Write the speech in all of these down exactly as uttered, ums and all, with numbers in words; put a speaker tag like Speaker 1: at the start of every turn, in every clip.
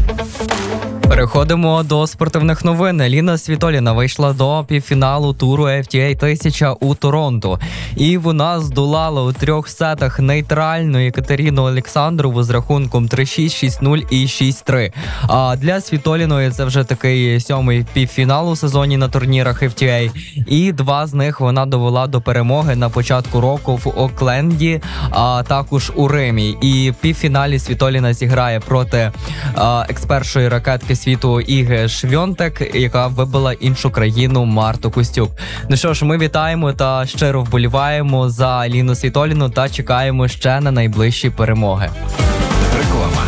Speaker 1: Переходимо до спортивних новин. Ліна Світоліна вийшла до півфіналу туру еф ті ей тисяча у Торонто. І вона здолала у трьох сетах нейтральну Екатерину Олександрову з рахунком три шість, шість нуль і шість три. А для Світоліної це вже такий сьомий півфінал у сезоні на турнірах еф ті ей. І два з них вона довела до перемоги на початку року в Окленді, а також у Римі. І в півфіналі Світоліна зіграє проти а, екс-першої ракетки світу Іги Швьонтек, яка вибила іншу країну Марту Костюк. Ну що ж, ми вітаємо та щиро вболіваємо за Ліну Світоліну та чекаємо ще на найближчі перемоги.
Speaker 2: Реклама.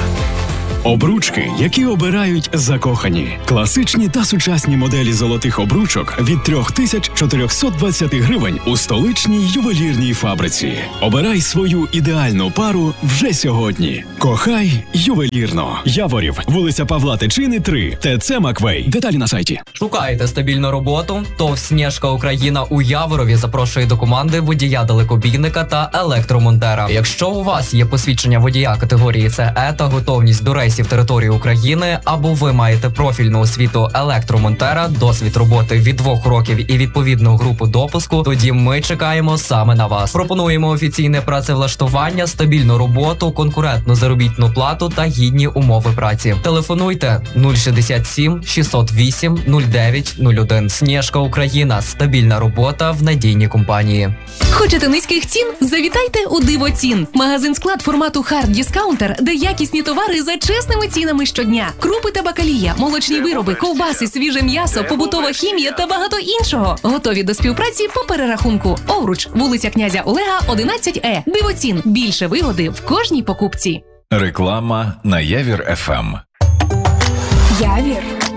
Speaker 2: Обручки, які обирають закохані. Класичні та сучасні моделі золотих обручок від три тисячі чотириста двадцять гривень у столичній ювелірній фабриці. Обирай свою ідеальну пару вже сьогодні. Кохай ювелірно. Яворів, вулиця Павла Тичини, три, ТЦ Маквей. Деталі на сайті.
Speaker 1: Шукаєте стабільну роботу? ТОВ «Снежка Україна» у Яворові запрошує до команди водія-далекобійника та електромонтера. Якщо у вас є посвідчення водія категорії Це Е та готовність до рейсів території України, або ви маєте профільну освіту електромонтера, досвід роботи від двох років і відповідну групу допуску, тоді ми чекаємо саме на вас. Пропонуємо офіційне працевлаштування, стабільну роботу, конкурентну заробітну плату та гідні умови праці. Телефонуйте нуль шістдесят сім, шістсот вісім, нуль дев'ять нуль один. «Снежка Україна» – стабільна робота в надійній компанії.
Speaker 3: Хочете низьких цін? Завітайте у Дивоцін. Магазин-склад формату Hard Discounter, де якісні товари за чесними цінами щодня. Крупи та бакалія, молочні вироби, ковбаси, свіже м'ясо, побутова хімія та багато іншого. Готові до співпраці по перерахунку. Овруч, вулиця князя Олега, одинадцять Е. Дивоцін. Більше вигоди в кожній покупці.
Speaker 4: Реклама на Явір еф ем.
Speaker 5: Явір